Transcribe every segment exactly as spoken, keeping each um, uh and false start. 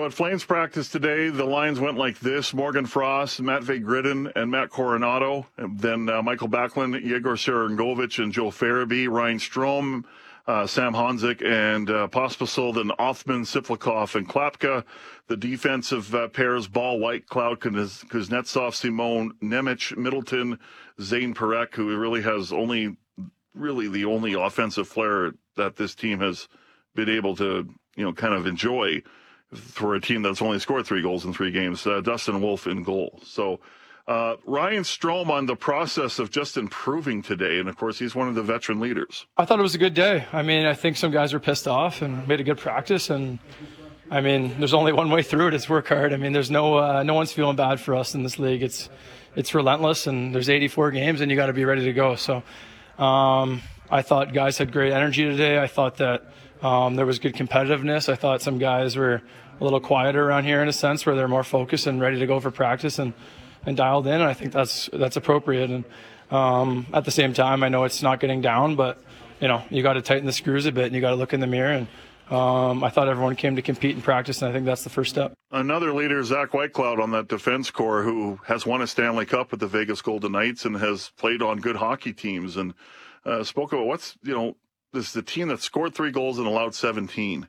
So at Flames practice today, the lines went like this: Morgan Frost, Matvei Gridin, and Matt Coronado. And then uh, Michael Backlund, Yegor Sharangovich, and Joe Farabee, Ryan Strome, uh, Sam Honzik, and uh, Pospisil, then Othman, Siflikov, and Klapka. The defensive uh, pairs: Ball, Whitecloud, Kuz- Kuznetsov, Simone, Nemec, Middleton, Zane Parekh, who really has only, really the only offensive flair that this team has been able to, you know, kind of enjoy for a team that's only scored three goals in three games. Uh, Dustin Wolf in goal. So uh, Ryan Strome on the process of just improving today, and of course he's one of the veteran leaders. I thought it was a good day. I mean, I think some guys were pissed off and made a good practice, and I mean, there's only one way through it. It's work hard. I mean, there's no uh, no one's feeling bad for us in this league. It's it's relentless, and there's eighty-four games, and you got to be ready to go. So um, I thought guys had great energy today. I thought that um, there was good competitiveness. I thought some guys were a little quieter around here in a sense, where they're more focused and ready to go for practice and, and dialed in. And I think that's that's appropriate. And um, at the same time, I know it's not getting down, but you know, you got to tighten the screws a bit, and you got to look in the mirror. And um, I thought everyone came to compete and practice, and I think that's the first step. Another leader, Zach Whitecloud, on that defense core, who has won a Stanley Cup with the Vegas Golden Knights and has played on good hockey teams, and uh, spoke about what's, you know, this is the team that scored three goals and allowed seventeen.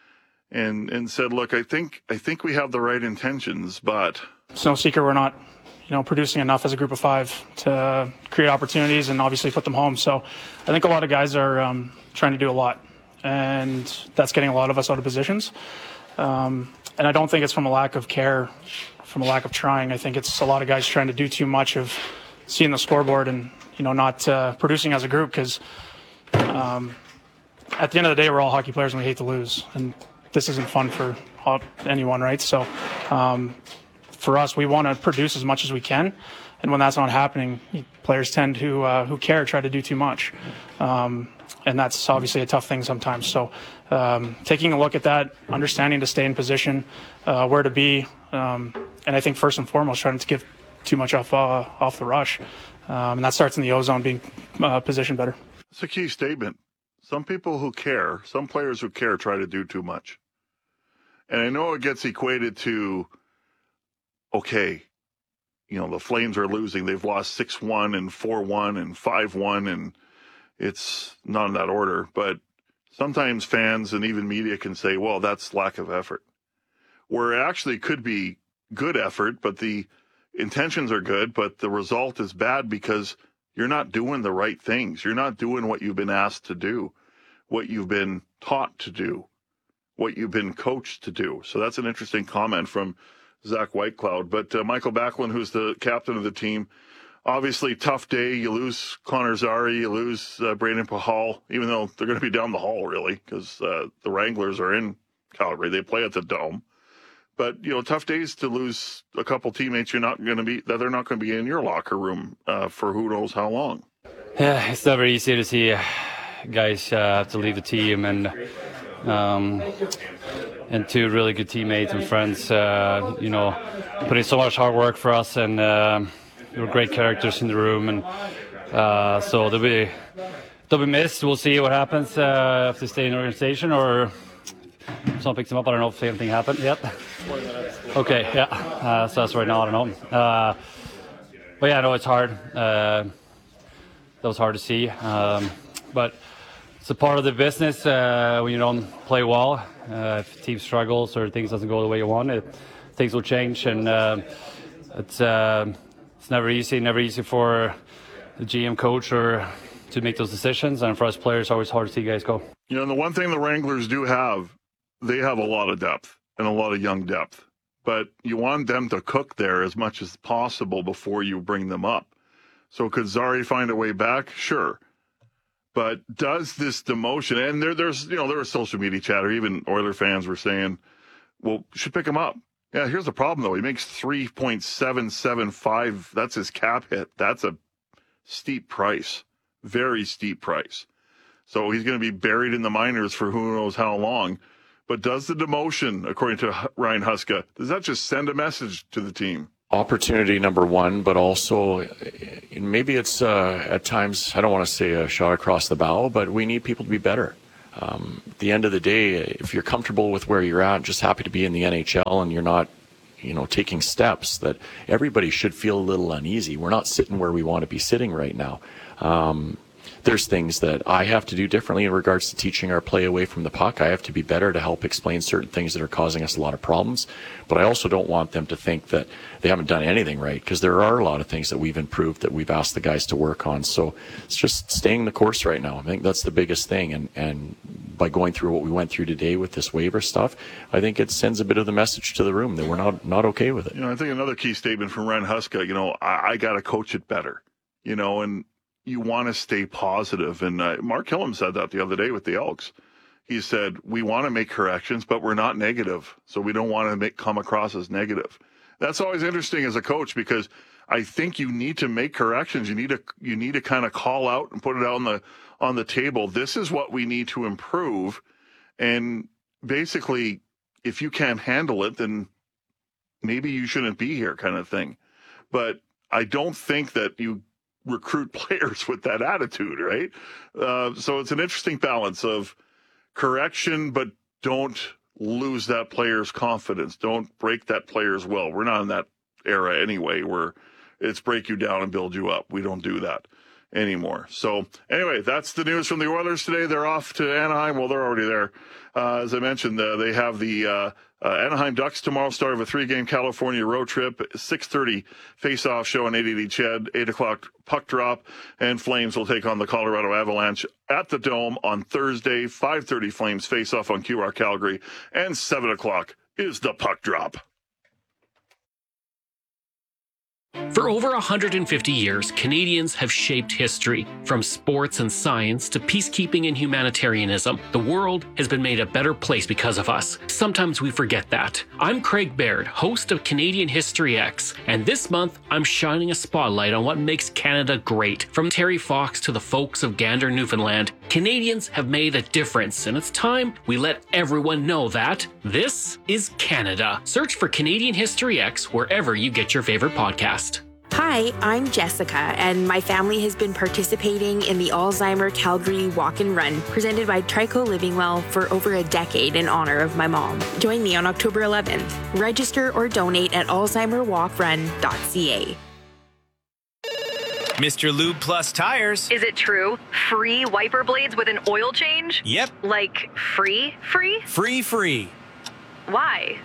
And and said, look, I think I think we have the right intentions, but it's no secret we're not, you know, producing enough as a group of five to create opportunities and obviously put them home. So I think a lot of guys are um, trying to do a lot, and that's getting a lot of us out of positions. Um, and I don't think it's from a lack of care, from a lack of trying. I think it's a lot of guys trying to do too much of seeing the scoreboard and, you know, not uh, producing as a group, because um, at the end of the day, we're all hockey players and we hate to lose. And this isn't fun for anyone, right? So um, for us, we want to produce as much as we can. And when that's not happening, players tend to, uh, who care, try to do too much. Um, and that's obviously a tough thing sometimes. So um, taking a look at that, understanding to stay in position, uh, where to be, um, and I think first and foremost, trying to give too much off uh, off the rush. Um, and that starts in the O-zone, being uh, positioned better. It's a key statement. Some people who care, some players who care, try to do too much. And I know it gets equated to, okay, you know, the Flames are losing. They've lost six one and four one and five one, and it's not in that order. But sometimes fans and even media can say, well, that's lack of effort. Where it actually could be good effort, but the intentions are good, but the result is bad because you're not doing the right things. You're not doing what you've been asked to do, what you've been taught to do, what you've been coached to do. So that's an interesting comment from Zach Whitecloud. But uh, Michael Backlund, who's the captain of the team, obviously tough day. You lose Connor Zary, you lose uh, Braden Pahal, even though they're going to be down the hall, really, because uh, the Wranglers are in Calgary. They play at the Dome. But, you know, tough days to lose a couple teammates you're not going to be, that they're not going to be in your locker room uh, for who knows how long. Yeah, it's never easy to see guys uh, have to leave the team, and um, and two really good teammates and friends, uh, you know, putting so much hard work for us, and uh, they were great characters in the room, and uh, so they'll be they'll be missed. We'll see what happens uh, if they stay in the organization or someone picks them up. I don't know if the same thing happened yet. Okay, yeah. Uh, so that's right now. I don't know. Uh, but yeah, no, it's hard. Uh, that was hard to see. Um, but it's a part of the business uh, when you don't play well. Uh, if the team struggles or things doesn't go the way you want, it, things will change. And uh, it's uh, it's never easy. Never easy for the G M coach or to make those decisions. And for us players, it's always hard to see guys go. You know, the one thing the Wranglers do have, they have a lot of depth and a lot of young depth, but you want them to cook there as much as possible before you bring them up. So could Zary find a way back? Sure. But does this demotion, and there, there's, you know, there was social media chatter, even Oiler fans were saying, well, you should pick him up. Yeah, here's the problem, though. He makes three point seven seven five. That's his cap hit. That's a steep price, very steep price. So he's going to be buried in the minors for who knows how long. But does the demotion, according to Ryan Huska, does that just send a message to the team? Opportunity, number one, but also maybe it's uh, at times, I don't want to say a shot across the bow, but we need people to be better. um, at the end of the day, if you're comfortable with where you're at, just happy to be in the N H L, and you're not, you know, taking steps, that everybody should feel a little uneasy. We're not sitting where we want to be sitting right now. Um, There's things that I have to do differently in regards to teaching our play away from the puck. I have to be better to help explain certain things that are causing us a lot of problems. But I also don't want them to think that they haven't done anything right, because there are a lot of things that we've improved that we've asked the guys to work on. So it's just staying the course right now. I think that's the biggest thing. And, and by going through what we went through today with this waiver stuff, I think it sends a bit of the message to the room that we're not, not okay with it. You know, I think another key statement from Ren Huska, you know, I, I got to coach it better, you know, and you want to stay positive. And uh, Mark Killam said that the other day with the Elks. He said, we want to make corrections, but we're not negative. So we don't want to make come across as negative. That's always interesting as a coach, because I think you need to make corrections. You need to, you need to kind of call out and put it out on the, on the table. This is what we need to improve. And basically, if you can't handle it, then maybe you shouldn't be here, kind of thing. But I don't think that you recruit players with that attitude, right? Uh, so it's an interesting balance of correction, but don't lose that player's confidence. Don't break that player's will. We're not in that era anyway, where it's break you down and build you up. We don't do that anymore. So anyway, that's the news from the Oilers today. They're off to Anaheim. Well, they're already there. Uh, as I mentioned, uh, they have the uh, uh, Anaheim Ducks tomorrow, start of a three-game California road trip, six thirty face-off show on eight eighty C H E D, eight o'clock puck drop, and Flames will take on the Colorado Avalanche at the Dome on Thursday, five thirty Flames face-off on Q R Calgary, and seven o'clock is the puck drop. For over one hundred fifty years, Canadians have shaped history. From sports and science to peacekeeping and humanitarianism, the world has been made a better place because of us. Sometimes we forget that. I'm Craig Baird, host of Canadian History X, and this month I'm shining a spotlight on what makes Canada great. From Terry Fox to the folks of Gander, Newfoundland, Canadians have made a difference, and it's time we let everyone know that this is Canada. Search for Canadian History X wherever you get your favorite podcast. Hi, I'm Jessica, and my family has been participating in the Alzheimer Calgary Walk and Run, presented by Trico Living Well, for over a decade in honor of my mom. Join me on October eleventh. Register or donate at alzheimer walk run dot c a. Mister Lube Plus Tires. Is it true? Free wiper blades with an oil change? Yep. Like free, free? Free, free. Why?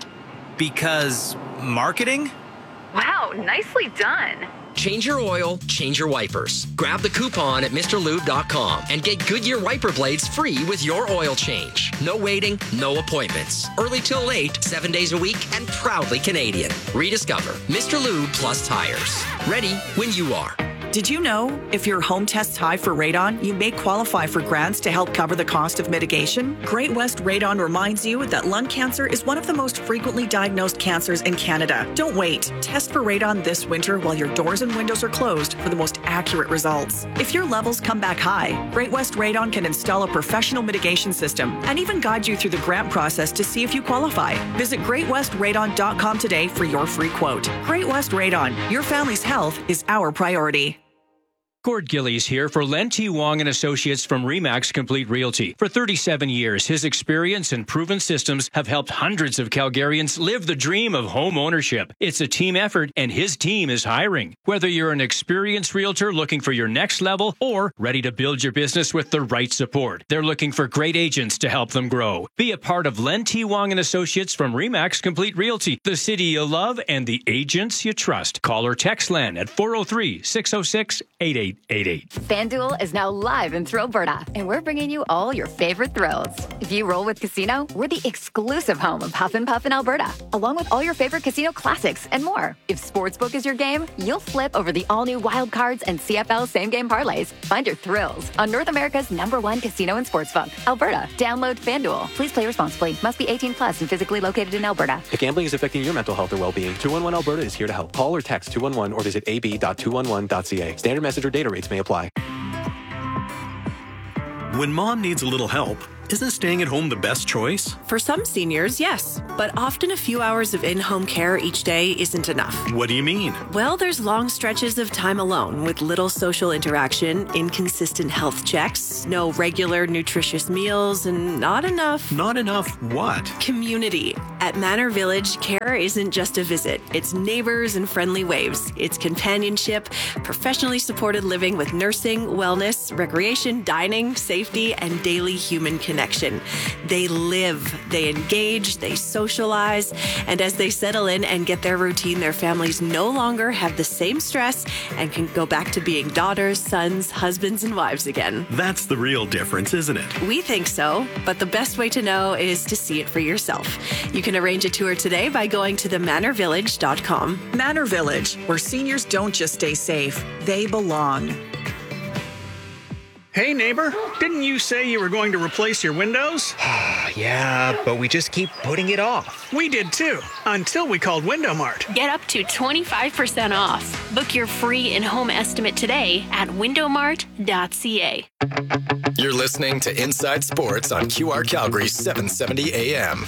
Because marketing? Wow, nicely done. Change your oil, change your wipers. Grab the coupon at Mr Lube dot com and get Goodyear wiper blades free with your oil change. No waiting, no appointments. Early till late, seven days a week, and proudly Canadian. Rediscover Mister Lube Plus Tires. Ready when you are. Did you know if your home tests high for radon, you may qualify for grants to help cover the cost of mitigation? Great West Radon reminds you that lung cancer is one of the most frequently diagnosed cancers in Canada. Don't wait. Test for radon this winter while your doors and windows are closed for the most accurate results. If your levels come back high, Great West Radon can install a professional mitigation system and even guide you through the grant process to see if you qualify. Visit great west radon dot com today for your free quote. Great West Radon, your family's health is our priority. Gord Gillies here for Len T. Wong and Associates from Remax Complete Realty. For thirty-seven years, his experience and proven systems have helped hundreds of Calgarians live the dream of home ownership. It's a team effort, and his team is hiring. Whether you're an experienced realtor looking for your next level or ready to build your business with the right support, they're looking for great agents to help them grow. Be a part of Len T. Wong and Associates from Remax Complete Realty, the city you love and the agents you trust. Call or text Len at four oh three, six oh six, eight eight eight eight. FanDuel is now live in Thrillberta, and we're bringing you all your favorite thrills. If you roll with Casino, we're the exclusive home of Huff and Puff in Alberta, along with all your favorite casino classics and more. If Sportsbook is your game, you'll flip over the all-new Wild Cards and C F L same-game parlays. Find your thrills on North America's number one casino and sportsbook, Alberta. Download FanDuel. Please play responsibly. Must be eighteen plus and physically located in Alberta. If gambling is affecting your mental health or well-being, two one one Alberta is here to help. Call or text two one one or visit a b dot two one one dot c a. Standard message or data rates may apply. When mom needs a little help, isn't staying at home the best choice? For some seniors, yes, but often a few hours of in-home care each day isn't enough. What do you mean? Well, there's long stretches of time alone with little social interaction, inconsistent health checks, no regular nutritious meals, and not enough... Not enough what? Community. At Manor Village, care isn't just a visit. It's neighbors and friendly waves. It's companionship, professionally supported living with nursing, wellness, recreation, dining, safety, and daily human connection. They live, they engage, they socialize, and as they settle in and get their routine, their families no longer have the same stress and can go back to being daughters, sons, husbands, and wives again. That's the real difference, isn't it? We think so, but the best way to know is to see it for yourself. You can arrange a tour today by going to the manor village dot com. Manor Village, where seniors don't just stay safe, they belong. Hey neighbor, didn't you say you were going to replace your windows? Yeah, but we just keep putting it off. We did too, until we called Window Mart. Get up to twenty-five percent off. Book your free in-home estimate today at window mart dot c a. You're listening to Inside Sports on Q R Calgary seven seventy A M.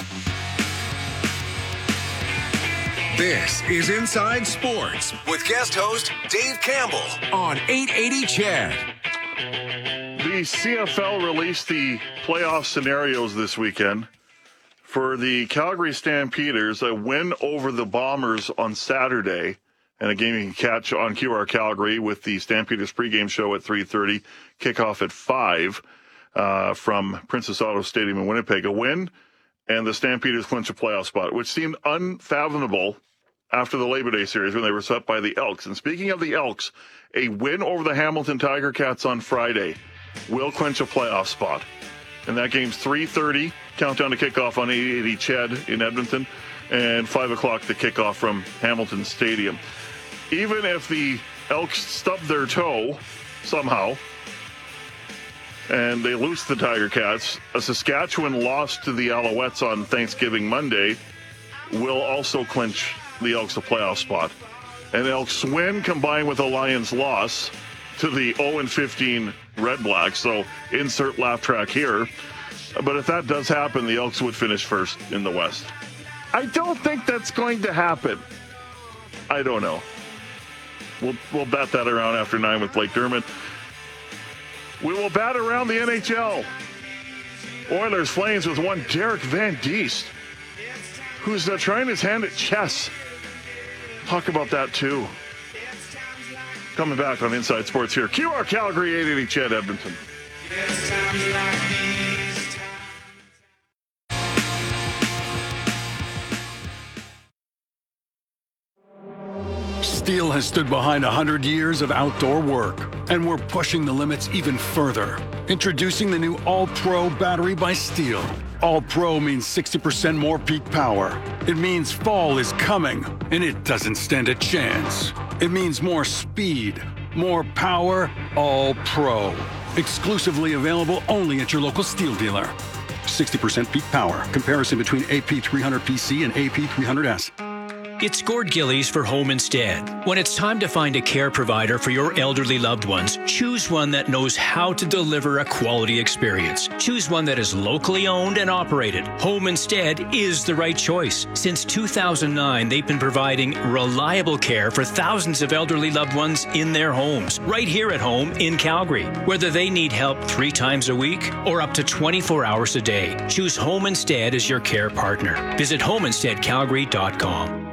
This is Inside Sports with guest host Dave Campbell on eight eighty C H E D. The C F L released the playoff scenarios this weekend. For the Calgary Stampeders, a win over the Bombers on Saturday, and a game you can catch on Q R Calgary with the Stampeders pregame show at three thirty, kickoff at five uh, from Princess Auto Stadium in Winnipeg. A win, and the Stampeders clinch a playoff spot, which seemed unfathomable after the Labor Day series when they were swept by the Elks. And speaking of the Elks, a win over the Hamilton Tiger Cats on Friday will clinch a playoff spot. And that game's three thirty, countdown to kickoff on eight eighty C H E D in Edmonton, and five o'clock the kickoff from Hamilton Stadium. Even if the Elks stub their toe somehow, and they lose the Tiger Cats, a Saskatchewan loss to the Alouettes on Thanksgiving Monday will also clinch the Elks a playoff spot. An Elks win combined with a Lions loss to the oh and fifteen Red Blacks, so insert laugh track here. But if that does happen, the Elks would finish first in the West. I don't think that's going to happen. I don't know. We'll, we'll bat that around after nine with Blake Dermott. We will bat around the N H L. Oilers Flames with one Derek Van Diest, who's uh, trying his hand at chess. Talk about that too. Coming back on Inside Sports here. Q R Calgary eight eighty C H E D Edmonton. Steel has stood behind one hundred years of outdoor work, and we're pushing the limits even further. Introducing the new All-Pro battery by Steel. All-Pro means sixty percent more peak power. It means fall is coming, and it doesn't stand a chance. It means more speed, more power, All-Pro. Exclusively available only at your local Steel dealer. sixty percent peak power. Comparison between A P three hundred P C and A P three hundred S. It's Gord Gillies for Home Instead. When it's time to find a care provider for your elderly loved ones, choose one that knows how to deliver a quality experience. Choose one that is locally owned and operated. Home Instead is the right choice. Since two thousand nine, they've been providing reliable care for thousands of elderly loved ones in their homes, right here at home in Calgary. Whether they need help three times a week or up to twenty-four hours a day, choose Home Instead as your care partner. Visit home instead calgary dot com.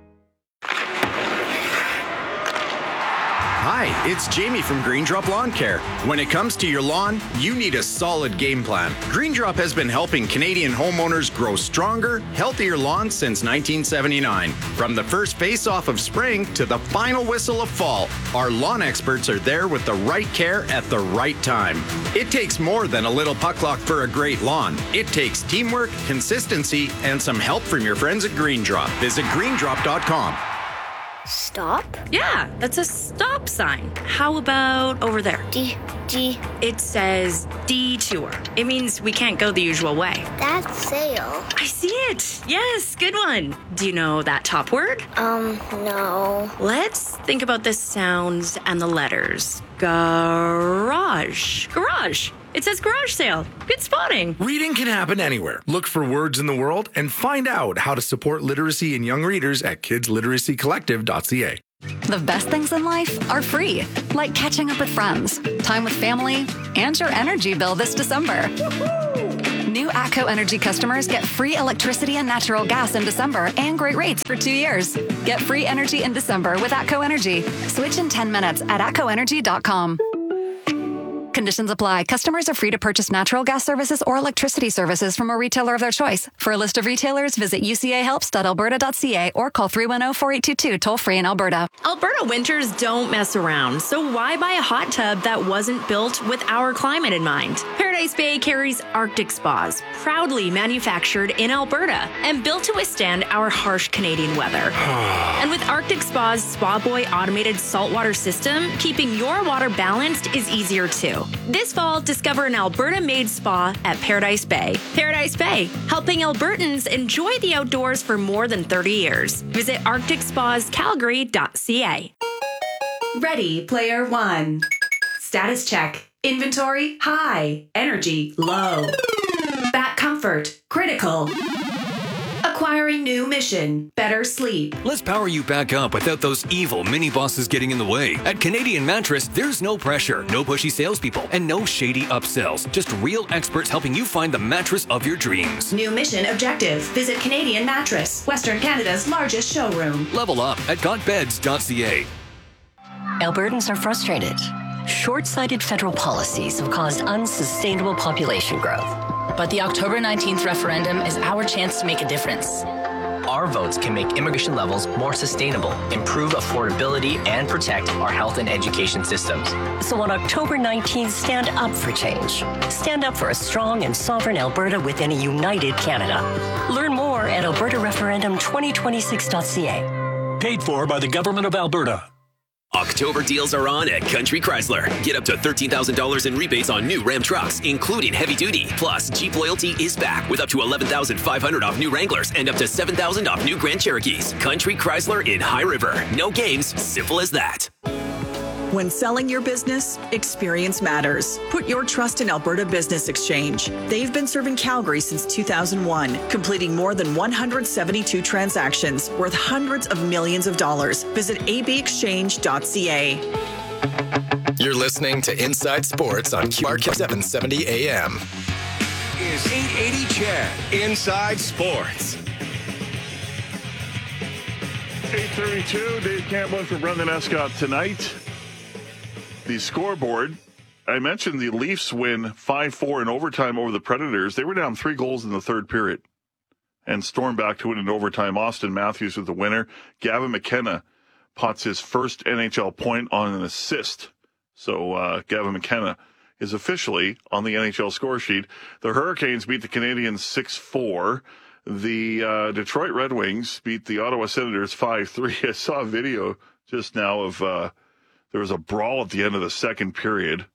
Hi, it's Jamie from Green Drop Lawn Care. When it comes to your lawn, you need a solid game plan. Green Drop has been helping Canadian homeowners grow stronger, healthier lawns since nineteen seventy-nine. From the first face-off of spring to the final whistle of fall, our lawn experts are there with the right care at the right time. It takes more than a little puck luck for a great lawn. It takes teamwork, consistency, and some help from your friends at Green Drop. Visit green drop dot com. Stop? Yeah, that's a stop sign. How about over there? D, D. It says detour. It means we can't go the usual way. That's sail. I see it. Yes, good one. Do you know that top word? Um, no. Let's think about the sounds and the letters. Garage. Garage. It says garage sale. Good spotting. Reading can happen anywhere. Look for words in the world and find out how to support literacy in young readers at kids literacy collective dot c a. The best things in life are free, like catching up with friends, time with family, and your energy bill this December. New ATCO Energy customers get free electricity and natural gas in December and great rates for two years. Get free energy in December with ATCO Energy. Switch in ten minutes at atco energy dot com. Conditions apply. Customers are free to purchase natural gas services or electricity services from a retailer of their choice. For a list of retailers, visit u c a helps dot alberta dot c a or call three one zero, four eight two two toll free in Alberta. Alberta winters don't mess around, so why buy a hot tub that wasn't built with our climate in mind? Paradise Bay carries Arctic Spas, proudly manufactured in Alberta and built to withstand our harsh Canadian weather. And with Arctic Spa's Spa Boy automated saltwater system, keeping your water balanced is easier too. This fall, discover an Alberta-made spa at Paradise Bay. Paradise Bay, helping Albertans enjoy the outdoors for more than thirty years. Visit arctic spas calgary dot c a. Ready, player one. Status check. Inventory, high. Energy, low. Bat comfort, critical. Acquiring new mission, better sleep. Let's power you back up without those evil mini bosses getting in the way. At Canadian Mattress, there's no pressure, no pushy salespeople, and no shady upsells. Just real experts helping you find the mattress of your dreams. New mission objective. Visit Canadian Mattress, Western Canada's largest showroom. Level up at got beds dot c a. Albertans are frustrated. Short-sighted federal policies have caused unsustainable population growth. But the October nineteenth referendum is our chance to make a difference. Our votes can make immigration levels more sustainable, improve affordability, and protect our health and education systems. So on October nineteenth, stand up for change. Stand up for a strong and sovereign Alberta within a united Canada. Learn more at alberta referendum twenty twenty-six dot c a. Paid for by the Government of Alberta. October deals are on at Country Chrysler. Get up to thirteen thousand dollars in rebates on new Ram trucks, including heavy duty. Plus, Jeep Loyalty is back with up to eleven thousand five hundred dollars off new Wranglers and up to seven thousand dollars off new Grand Cherokees. Country Chrysler in High River. No games, simple as that. When selling your business, experience matters. Put your trust in Alberta Business Exchange. They've been serving Calgary since two thousand one, completing more than one hundred seventy-two transactions worth hundreds of millions of dollars. Visit a b exchange dot c a. You're listening to Inside Sports on Q R seven seventy A M. Is eight eighty Chad Inside Sports. eight thirty-two, Dave Campbell for Brendan Escott tonight. The scoreboard, I mentioned the Leafs win five four in overtime over the Predators. They were down three goals in the third period and stormed back to win in overtime. Austin Matthews with the winner. Gavin McKenna pots his first N H L point on an assist. So uh, Gavin McKenna is officially on the N H L score sheet. The Hurricanes beat the Canadiens six four. The uh, Detroit Red Wings beat the Ottawa Senators five three. I saw a video just now of... Uh, There was a brawl at the end of the second period.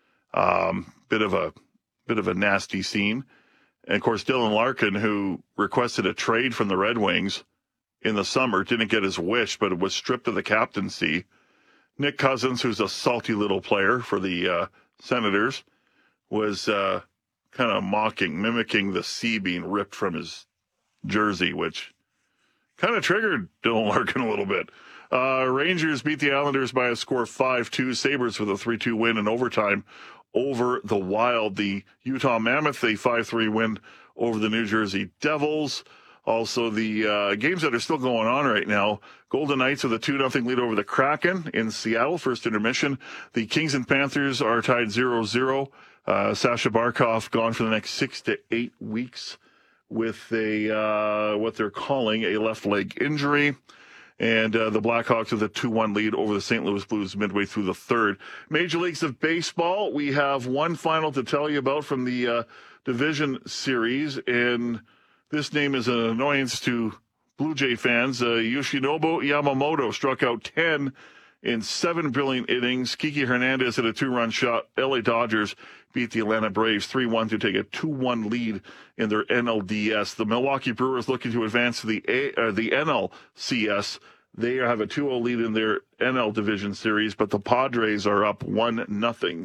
Um, bit of a bit of a nasty scene. And, of course, Dylan Larkin, who requested a trade from the Red Wings in the summer, didn't get his wish, but was stripped of the captaincy. Nick Cousins, who's a salty little player for the uh, Senators, was uh, kind of mocking, mimicking the C being ripped from his jersey, which kind of triggered Dylan Larkin a little bit. Uh, Rangers beat the Islanders by a score of five two. Sabres with a three two win in overtime over the Wild. The Utah Mammoth, a five three win over the New Jersey Devils. Also, the uh, games that are still going on right now. Golden Knights with a two nothing lead over the Kraken in Seattle, first intermission. The Kings and Panthers are tied zero zero. Uh, Sasha Barkov gone for the next six to eight weeks with a uh, what they're calling a left leg injury. And uh, the Blackhawks with a two one lead over the Saint Louis Blues midway through the third. Major Leagues of Baseball, we have one final to tell you about from the uh, Division Series. And this name is an annoyance to Blue Jay fans. Uh, Yoshinobu Yamamoto struck out ten in seven brilliant innings. Kiki Hernandez hit a two-run shot. L A Dodgers beat the Atlanta Braves three one to take a two one lead in their N L D S. The Milwaukee Brewers looking to advance to the a, uh, the N L C S. They have a two oh lead in their N L Division Series, but the Padres are up one nothing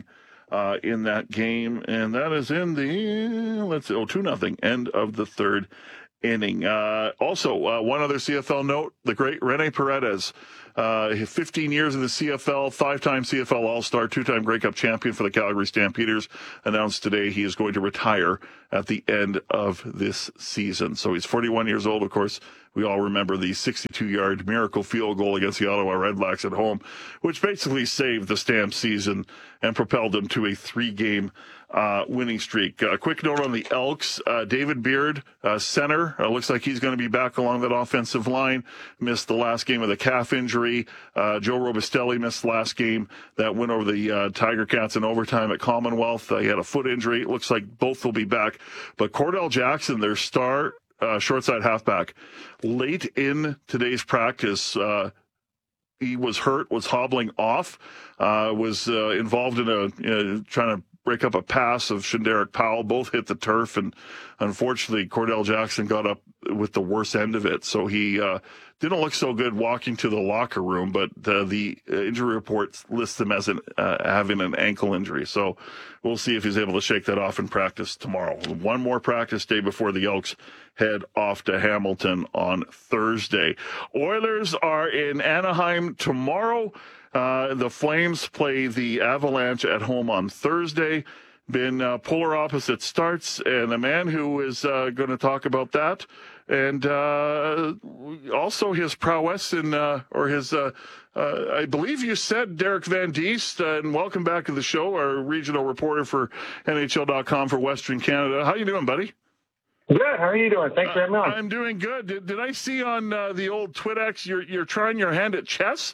uh, in that game, and that is in the, let's see, oh, two nothing, end of the third inning. Uh, also, uh, one other C F L note, the great Rene Paredes, uh, fifteen years in the C F L, five-time C F L All-Star, two-time Grey Cup champion for the Calgary Stampeders, announced today he is going to retire at the end of this season. So he's forty-one years old, of course. We all remember the sixty-two-yard miracle field goal against the Ottawa Redblacks at home, which basically saved the Stamp season and propelled them to a three-game uh, winning streak. A uh, quick note on the Elks. Uh, David Beard, uh, center, uh, looks like he's going to be back along that offensive line. Missed the last game with a calf injury. Uh, Joe Robustelli missed the last game that went over the uh, Tiger Cats in overtime at Commonwealth. Uh, he had a foot injury. It looks like both will be back. But Cordell Jackson, their star uh, short side halfback, late in today's practice, uh, he was hurt, was hobbling off, uh, was uh, involved in a uh, trying to break up a pass of Shinderick Powell. Both hit the turf, and unfortunately, Cordell Jackson got up with the worst end of it. So he uh, didn't look so good walking to the locker room, but uh, the injury reports list him as an, uh, having an ankle injury. So we'll see if he's able to shake that off in practice tomorrow. One more practice day before the Elks head off to Hamilton on Thursday. Oilers are in Anaheim tomorrow. Uh, the Flames play the Avalanche at home on Thursday. Been uh, polar opposite starts, and a man who is uh, going to talk about that, and uh, also his prowess in, uh, or his, uh, uh, I believe you said Derek Van Diest, uh, and welcome back to the show, our regional reporter for N H L dot com for Western Canada. How you doing, buddy? Good. How are you doing? Thanks for having me on. Uh, I'm doing good. Did, did I see on uh, the old TwitX you're you're trying your hand at chess?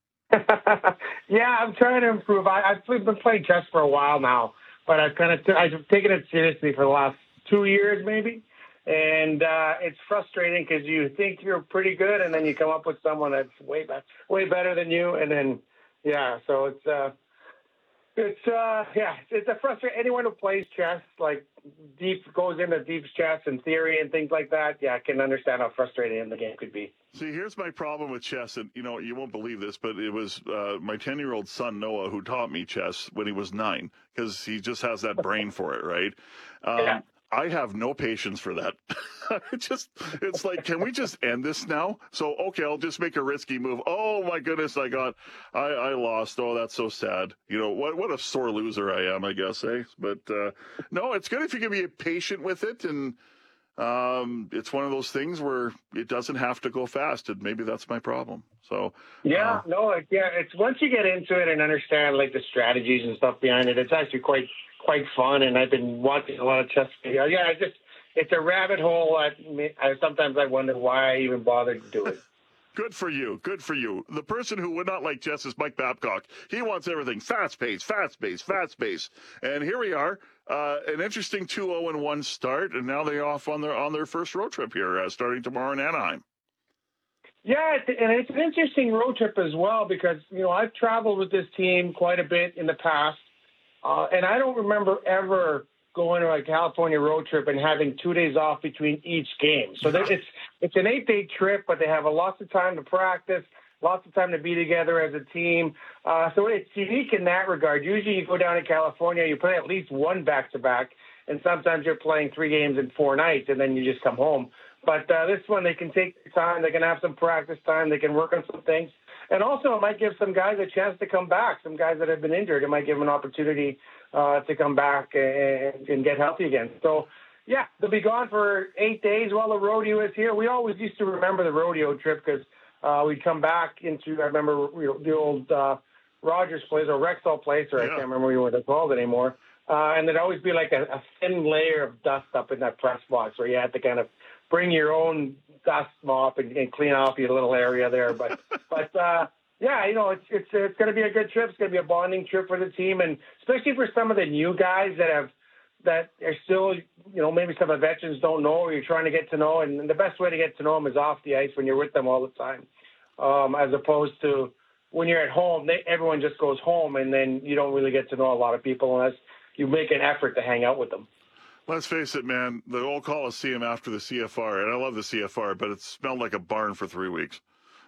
Yeah, I'm trying to improve. I, I've been playing chess for a while now, but I've kind of t- I've taken it seriously for the last two years, maybe. And uh, it's frustrating because you think you're pretty good, and then you come up with someone that's way better, way better than you, and then yeah. So it's uh, it's uh, yeah, it's a frustrating. Anyone who plays chess, like deep, goes into deep chess and theory and things like that, yeah, can understand how frustrating the game could be. See, here's my problem with chess, and you know, you won't believe this, but it was uh, my ten-year-old son Noah who taught me chess when he was nine, because he just has that brain for it, right? Um, yeah. I have no patience for that. It just, it's like, can we just end this now? So, okay, I'll just make a risky move. Oh my goodness, I got, I, I lost. Oh, that's so sad. You know, what, what a sore loser I am, I guess, eh? But uh, no, it's good if you can be patient with it, and um, it's one of those things where it doesn't have to go fast, and maybe that's my problem. So yeah, uh, no, like, yeah, it's once you get into it and understand like the strategies and stuff behind it, it's actually quite. quite fun, and I've been watching a lot of chess videos. Yeah, I just it's a rabbit hole. I, I sometimes I wonder why I even bothered to do it. Good for you. Good for you. The person who would not like chess is Mike Babcock. He wants everything fast paced, fast paced, fast paced. And here we are, uh, an interesting two oh and one start, and now they're off on their on their first road trip here, uh, starting tomorrow in Anaheim. Yeah, and it's an interesting road trip as well because you know I've traveled with this team quite a bit in the past. Uh, and I don't remember ever going to a California road trip and having two days off between each game. So there, it's it's an eight-day trip, but they have a lots of time to practice, lots of time to be together as a team. Uh, so it's unique in that regard. Usually you go down to California, you play at least one back-to-back, and sometimes you're playing three games in four nights, and then you just come home. But uh, this one, they can take their time. They can have some practice time. They can work on some things. And also, it might give some guys a chance to come back, some guys that have been injured. It might give them an opportunity uh, to come back and, and get healthy again. So, yeah, they'll be gone for eight days while the rodeo is here. We always used to remember the rodeo trip because uh, we'd come back into, I remember you know, the old uh, Rogers place or Rexall place, or yeah. I can't remember what they're called anymore. Uh, and there'd always be like a, a thin layer of dust up in that press box where you had to kind of bring your own dust mop and, and clean off your little area there. But, but uh, yeah, you know, it's it's it's going to be a good trip. It's going to be a bonding trip for the team, and especially for some of the new guys that have that are still, you know, maybe some of the veterans don't know or you're trying to get to know. And the best way to get to know them is off the ice when you're with them all the time, um, as opposed to when you're at home. They, everyone just goes home, and then you don't really get to know a lot of people unless you make an effort to hang out with them. Let's face it, man, the old Coliseum after the C F R, and I love the C F R, but it smelled like a barn for three weeks.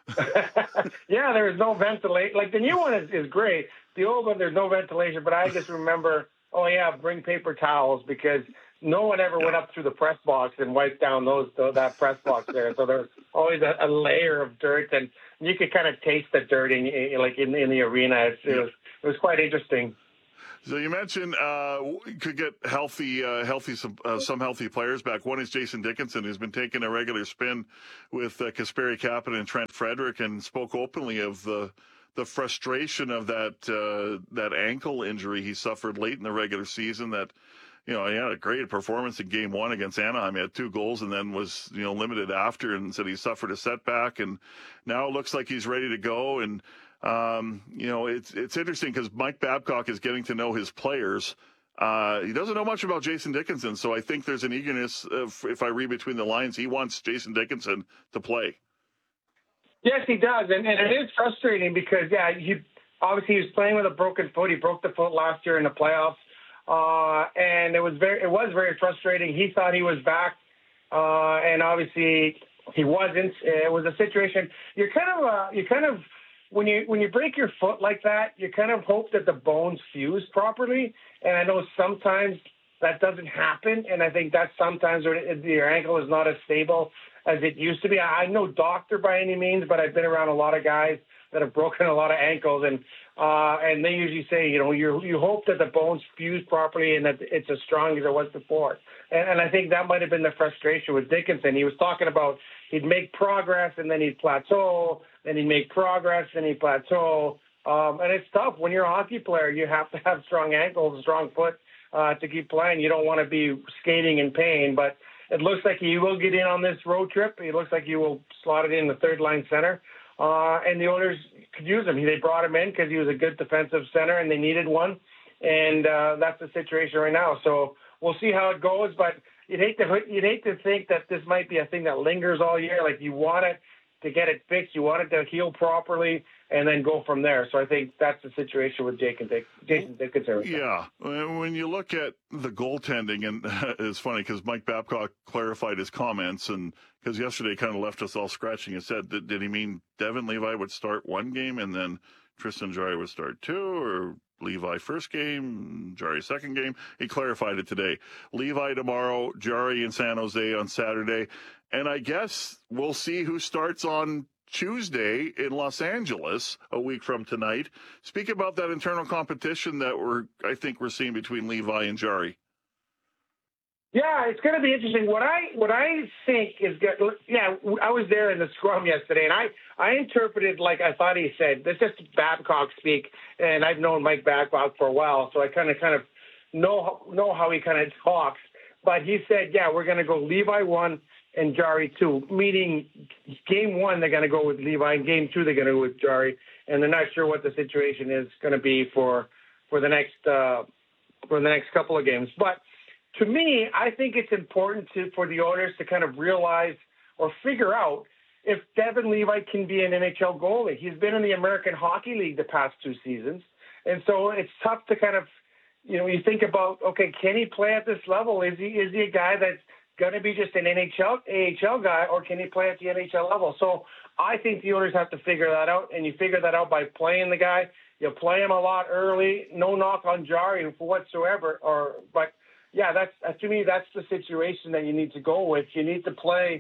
Yeah, there was no ventilation. Like the new one is, is great. The old one, there's no ventilation. But I just remember, oh yeah, bring paper towels because no one ever went up through the press box and wiped down those that press box there. So there's always a, a layer of dirt, and you could kind of taste the dirt in, in like in, in the arena. It's, it was it was quite interesting. So you mentioned uh, could get healthy, uh, healthy some, uh, some healthy players back. One is Jason Dickinson, who's been taking a regular spin with uh, Kasperi Kapanen and Trent Frederick, and spoke openly of the the frustration of that uh, that ankle injury he suffered late in the regular season. That you know he had a great performance in Game One against Anaheim. He had two goals and then was you know limited after, and said he suffered a setback, and now it looks like he's ready to go. And Um, you know, it's it's interesting because Mike Babcock is getting to know his players. Uh, he doesn't know much about Jason Dickinson, so I think there's an eagerness, of, if I read between the lines, he wants Jason Dickinson to play. Yes, he does, and, and it is frustrating because, yeah, he obviously he was playing with a broken foot. He broke the foot last year in the playoffs, uh, and it was very it was very frustrating. He thought he was back, uh, and obviously he wasn't. It was a situation. You're kind of uh, you kind of When you when you break your foot like that, you kind of hope that the bones fuse properly. And I know sometimes that doesn't happen, and I think that sometimes your ankle is not as stable as it used to be. I'm no doctor by any means, but I've been around a lot of guys that have broken a lot of ankles, and uh, and they usually say, you know, you you hope that the bones fuse properly and that it's as strong as it was before. And, and I think that might have been the frustration with Dickinson. He was talking about he'd make progress and then he'd plateau, then he'd make progress and he'd plateau. Um, and it's tough when you're a hockey player. You have to have strong ankles, strong foot uh, to keep playing. You don't want to be skating in pain, but it looks like he will get in on this road trip. It looks like he will slot it in the third line center. Uh, and the Oilers could use him. They brought him in because he was a good defensive center and they needed one. And uh, that's the situation right now. So we'll see how it goes. But you'd hate to you'd hate to think that this might be a thing that lingers all year. Like you want it to get it fixed, you want it to heal properly, and then go from there. So I think that's the situation with Jake and Dick, Jason Dickinson. Yeah, when you look at the goaltending, and it's funny because Mike Babcock clarified his comments, and because yesterday kind of left us all scratching his head. Did, did he mean Devin Levi would start one game and then Tristan Jarry would start two, or Levi first game, Jarry second game? He clarified it today. Levi tomorrow, Jarry in San Jose on Saturday. And I guess we'll see who starts on Tuesday in Los Angeles a week from tonight. Speak about that internal competition that we're, I think we're seeing between Levi and Jarry. Yeah, it's going to be interesting. What I what I think is good. Yeah, I was there in the scrum yesterday, and I, I interpreted like I thought he said. This is Babcock speak, and I've known Mike Babcock for a while, so I kind of kind of know know how he kind of talks. But he said, yeah, we're going to go Levi one and Jarry two, meaning game one they're going to go with Levi, and game two they're going to go with Jarry, and they're not sure what the situation is going to be for for the next uh, for the next couple of games, but. To me, I think it's important to, for the Oilers to kind of realize or figure out if Devin Levi can be an N H L goalie. He's been in the American Hockey League the past two seasons, and so it's tough to kind of, you know, you think about, okay, can he play at this level? Is he is he a guy that's going to be just an N H L A H L guy, or can he play at the N H L level? So I think the Oilers have to figure that out, and you figure that out by playing the guy. You play him a lot early. No knock on Jarry for whatsoever, or but. Yeah, that's to me. That's the situation that you need to go with. You need to play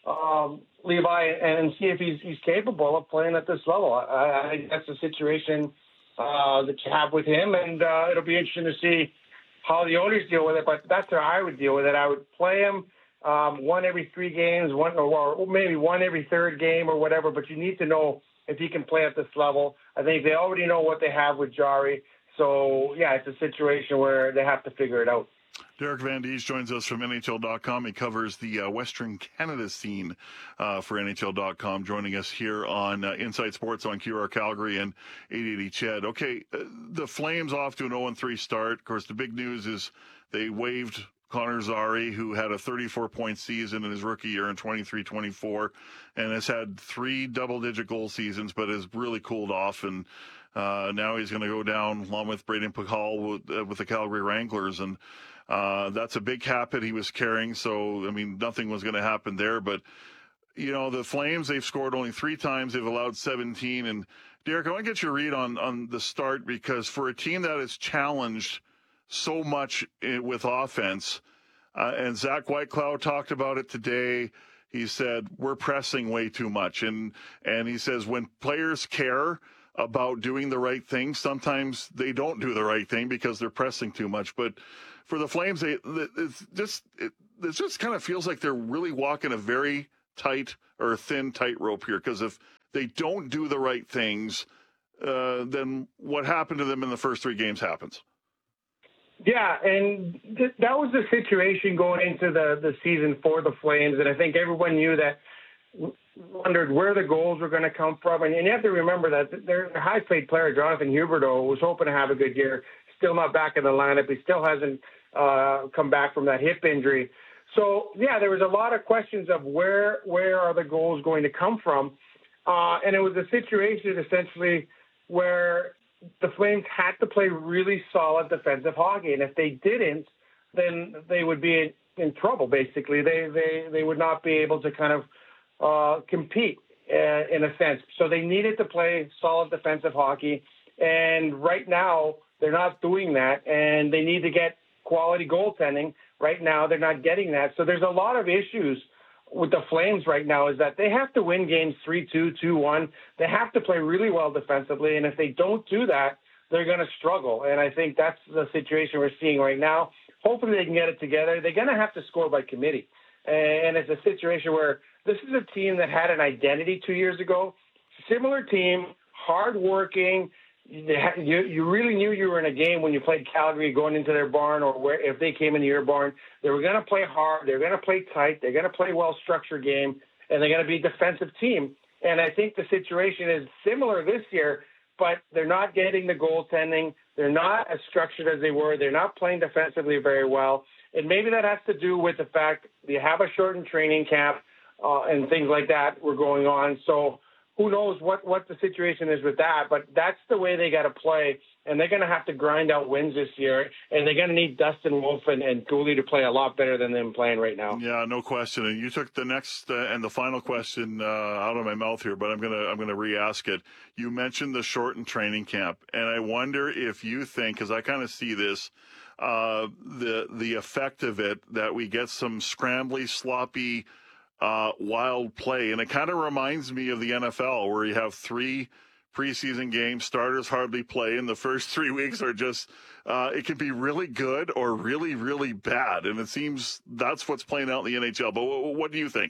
um, Levi and see if he's he's capable of playing at this level. I, I think that's the situation uh, that you have with him, and uh, it'll be interesting to see how the Oilers deal with it. But that's how I would deal with it. I would play him um, one every three games, one or maybe one every third game or whatever. But you need to know if he can play at this level. I think they already know what they have with Jarry. So yeah, it's a situation where they have to figure it out. Derek Van Dies joins us from N H L dot com. He covers the uh, Western Canada scene uh, for N H L dot com, joining us here on uh, Inside Sports on Q R Calgary and eight eighty C H E D. Okay, uh, the Flames off to an oh and three start. Of course, the big news is they waived Connor Zary, who had a thirty-four point season in his rookie year in twenty-three twenty-four and has had three double-digit goal seasons, but has really cooled off. And uh, now he's going to go down along with Braden Pachal with, uh, with the Calgary Wranglers. And Uh, that's a big cap hit he was carrying, so, I mean, nothing was going to happen there. But, you know, the Flames, they've scored only three times. They've allowed seventeen. And, Derek, I want to get your read on, on the start, because for a team that is challenged so much with offense, uh, and Zach Whitecloud talked about it today. He said, we're pressing way too much. And, and he says when players care about doing the right thing, sometimes they don't do the right thing because they're pressing too much. But for the Flames, they, it's just, it, it just kind of feels like they're really walking a very tight or thin tightrope here, because if they don't do the right things, uh, then what happened to them in the first three games happens. Yeah, and th- that was the situation going into the, the season for the Flames, and I think everyone knew that, wondered where the goals were going to come from. And, and you have to remember that their high-paid player, Jonathan Huberdeau, was hoping to have a good year, still not back in the lineup. He still hasn't uh, come back from that hip injury. So, yeah, there was a lot of questions of where where are the goals going to come from. Uh, and it was a situation essentially where the Flames had to play really solid defensive hockey. And if they didn't, then they would be in, in trouble, basically. They, they, they would not be able to kind of uh, compete uh, in a sense. So they needed to play solid defensive hockey. And right now, they're not doing that. And they need to get quality goaltending. Right now, they're not getting that. So there's a lot of issues with the Flames right now, is that they have to win games three two, two one. They have to play really well defensively, and if they don't do that, they're going to struggle. And I think that's the situation we're seeing right now. Hopefully they can get it together. They're going to have to score by committee. And it's a situation where this is a team that had an identity two years ago. Similar team, hardworking. You, you really knew you were in a game when you played Calgary going into their barn, or where if they came into your barn. They were going to play hard. They're going to play tight. They're going to play well-structured game, and they're going to be a defensive team. And I think the situation is similar this year, but they're not getting the goaltending. They're not as structured as they were. They're not playing defensively very well. And maybe that has to do with the fact you have a shortened training camp uh, and things like that were going on. So who knows what, what the situation is with that, but that's the way they got to play, and they're going to have to grind out wins this year, and they're going to need Dustin Wolf and, and Gooley to play a lot better than them playing right now. Yeah, no question. And you took the next uh, and the final question uh, out of my mouth here, but I'm gonna I'm gonna re-ask it. You mentioned the shortened training camp, and I wonder if you think, because I kind of see this, uh, the the effect of it, that we get some scrambly, sloppy, Uh, wild play. And it kind of reminds me of the N F L, where you have three preseason games, starters hardly play, and the first three weeks are just, uh, it can be really good or really, really bad. And it seems that's what's playing out in the N H L. But what, what do you think?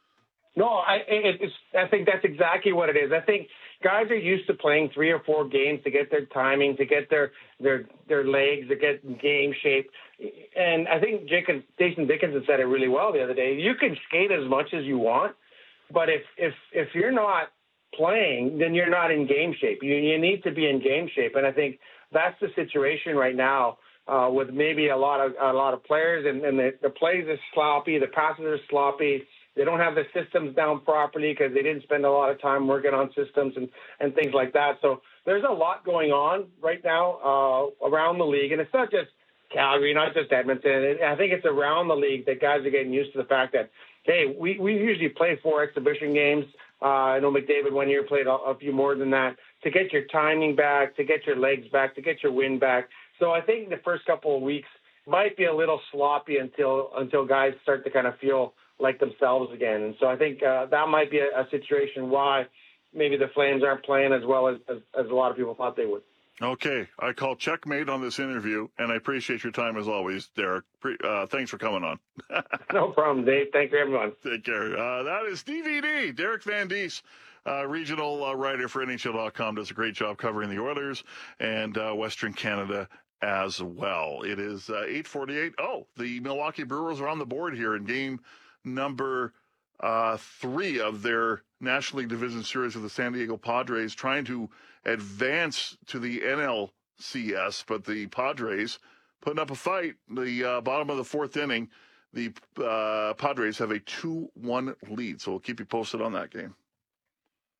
No, I, it, it's, I think that's exactly what it is. I think guys are used to playing three or four games to get their timing, to get their their their legs, to get game shape. And I think Jason, Jason Dickinson said it really well the other day. You can skate as much as you want, but if if if you're not playing, then you're not in game shape. You you need to be in game shape, and I think that's the situation right now uh, with maybe a lot of a lot of players, and, and the, the plays are sloppy, the passes are sloppy. They don't have the systems down properly because they didn't spend a lot of time working on systems and, and things like that. So there's a lot going on right now uh, around the league. And it's not just Calgary, not just Edmonton. I think it's around the league that guys are getting used to the fact that, hey, we, we usually play four exhibition games. Uh, I know McDavid one year played a, a few more than that, to get your timing back, to get your legs back, to get your wind back. So I think the first couple of weeks might be a little sloppy until until guys start to kind of feel like themselves again. And so I think uh, that might be a, a situation why maybe the Flames aren't playing as well as, as, as a lot of people thought they would. Okay. I call checkmate on this interview, and I appreciate your time as always, Derek. Pre- uh, thanks for coming on. No problem, Dave. Thank you, everyone. Take care. Uh, that is D V D, Derek Van Dies, uh, regional uh, writer for N H L dot com, does a great job covering the Oilers and uh, Western Canada as well. It is uh, eight forty-eight. Oh, the Milwaukee Brewers are on the board here in game number uh, three of their National League Division Series with the San Diego Padres, trying to advance to the N L C S, but the Padres putting up a fight. The uh, bottom of the fourth inning, the uh, Padres have a two one lead, so we'll keep you posted on that game.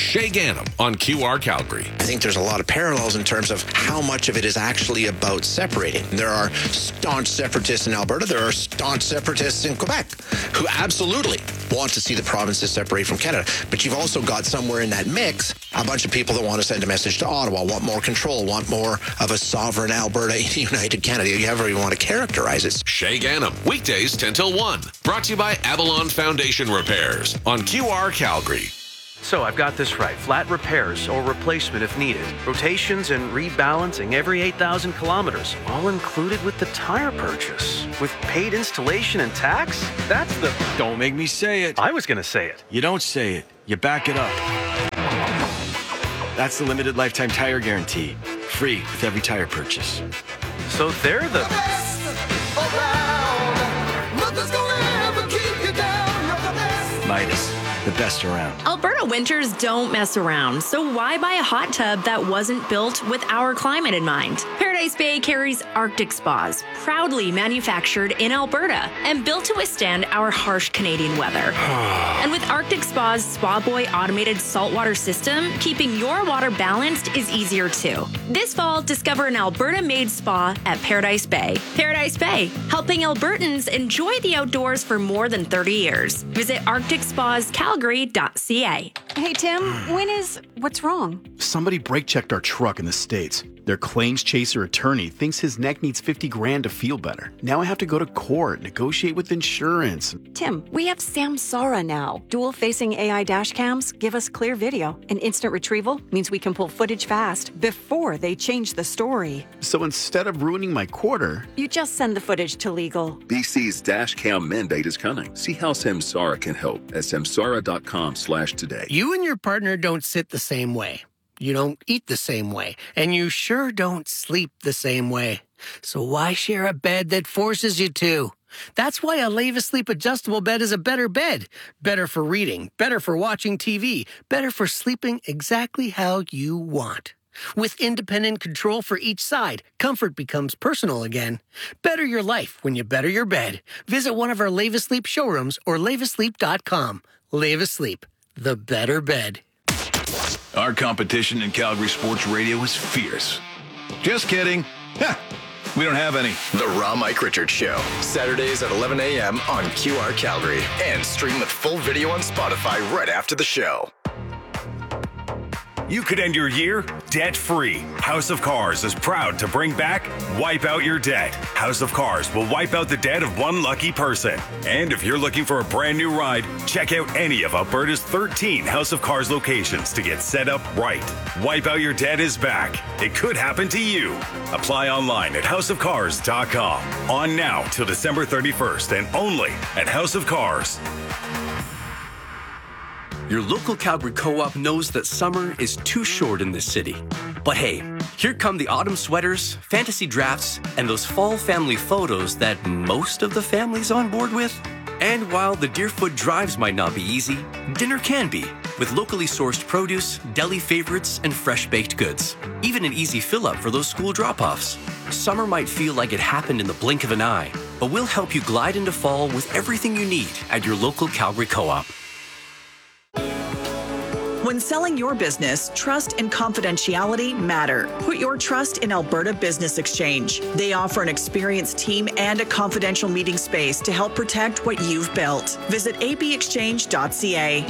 Shay Gannam on Q R Calgary. I think there's a lot of parallels in terms of how much of it is actually about separating. There are staunch separatists in Alberta. There are staunch separatists in Quebec who absolutely want to see the provinces separate from Canada. But you've also got somewhere in that mix a bunch of people that want to send a message to Ottawa, want more control, want more of a sovereign Alberta in a united Canada. You never even want to characterize it. Shay Gannam, weekdays ten till one. Brought to you by Avalon Foundation Repairs on Q R Calgary. So I've got this right. Flat repairs or replacement if needed. Rotations and rebalancing every eight thousand kilometers. All included with the tire purchase. With paid installation and tax? That's the... Don't make me say it. I was going to say it. You don't say it. You back it up. That's the limited lifetime tire guarantee. Free with every tire purchase. So they're the... Midas. The best around. Alberta winters don't mess around, so why buy a hot tub that wasn't built with our climate in mind? Paradise Bay carries Arctic Spas, proudly manufactured in Alberta and built to withstand our harsh Canadian weather. And with Arctic Spa's Spa Boy automated saltwater system, keeping your water balanced is easier too. This fall, discover an Alberta-made spa at Paradise Bay. Paradise Bay, helping Albertans enjoy the outdoors for more than thirty years. Visit Arctic Spas Calgary dot C A. Hey, Tim, when is... What's wrong? Somebody brake-checked our truck in the States. Their claims chaser attorney thinks his neck needs fifty grand to feel better. Now I have to go to court, negotiate with insurance. Tim, we have Samsara now. Dual-facing A I dash cams give us clear video, and instant retrieval means we can pull footage fast before they change the story. So instead of ruining my quarter... You just send the footage to legal. B C's dash cam mandate is coming. See how Samsara can help at samsara.com slash today. You and your partner don't sit the same way. You don't eat the same way, and you sure don't sleep the same way. So why share a bed that forces you to? That's why a Leva Sleep adjustable bed is a better bed. Better for reading, better for watching T V, better for sleeping exactly how you want. With independent control for each side, comfort becomes personal again. Better your life when you better your bed. Visit one of our Leva Sleep showrooms or leva sleep dot com. Leva Sleep, the better bed. Our competition in Calgary sports radio is fierce. Just kidding. Ha! We don't have any. The Raw Mike Richards Show. Saturdays at eleven a.m. on Q R Calgary. And stream with full video on Spotify right after the show. You could end your year debt-free. House of Cars is proud to bring back Wipe Out Your Debt. House of Cars will wipe out the debt of one lucky person. And if you're looking for a brand new ride, check out any of Alberta's thirteen House of Cars locations to get set up right. Wipe Out Your Debt is back. It could happen to you. Apply online at house of cars dot com. On now till December thirty-first and only at House of Cars. Your local Calgary Co-op knows that summer is too short in this city. But hey, here come the autumn sweaters, fantasy drafts, and those fall family photos that most of the family's on board with. And while the Deerfoot drives might not be easy, dinner can be, with locally sourced produce, deli favorites, and fresh-baked goods. Even an easy fill-up for those school drop-offs. Summer might feel like it happened in the blink of an eye, but we'll help you glide into fall with everything you need at your local Calgary Co-op. When selling your business, trust and confidentiality matter. Put your trust in Alberta Business Exchange. They offer an experienced team and a confidential meeting space to help protect what you've built. Visit a b exchange dot c a.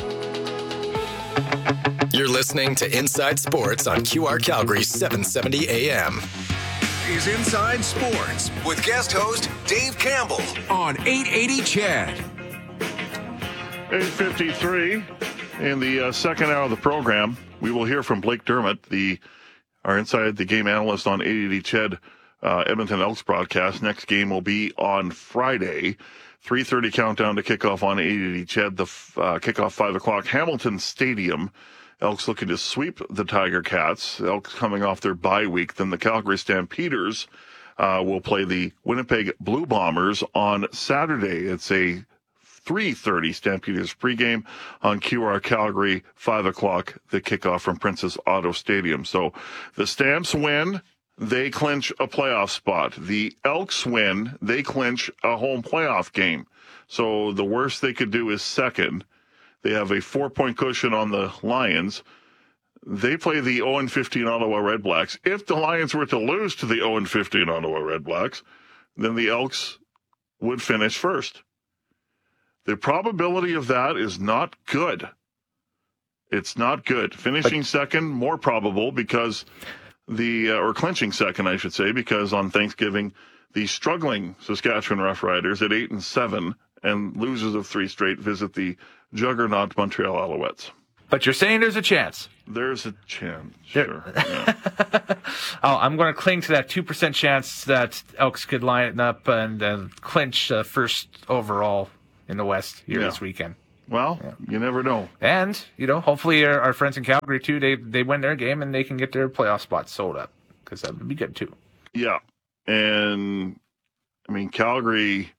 You're listening to Inside Sports on Q R Calgary seven seventy A M. Is Inside Sports with guest host Dave Campbell on eight eighty C H E D. eight fifty-three. In the uh, second hour of the program, we will hear from Blake Dermott, the our Inside the Game analyst on eight eighty C H E D uh, Edmonton Elks broadcast. Next game will be on Friday, three thirty countdown to kickoff on eight eighty C H E D. The uh, kickoff five o'clock, Hamilton Stadium. Elks looking to sweep the Tiger Cats. Elks coming off their bye week. Then the Calgary Stampeders uh, will play the Winnipeg Blue Bombers on Saturday. It's a three thirty Stampeders pregame on Q R Calgary, five o'clock, the kickoff from Princess Auto Stadium. So the Stamps win, they clinch a playoff spot. The Elks win, they clinch a home playoff game. So the worst they could do is second. They have a four-point cushion on the Lions. They play the oh and fifteen Ottawa Redblacks. If the Lions were to lose to the oh and fifteen Ottawa Redblacks, then the Elks would finish first. The probability of that is not good. It's not good. Finishing second, more probable because the, uh, or clinching second, I should say, because on Thanksgiving, the struggling Saskatchewan Roughriders at eight and seven and losers of three straight visit the juggernaut Montreal Alouettes. But you're saying there's a chance. There's a chance, sure. Yeah. oh, I'm going to cling to that two percent chance that Elks could line up and uh, clinch uh, first overall in the West here Yeah. this weekend. Well, yeah. You never know. And, you know, hopefully our, our friends in Calgary, too, they, they win their game and they can get their playoff spots sold up because that would be good, too. Yeah. And, I mean, Calgary,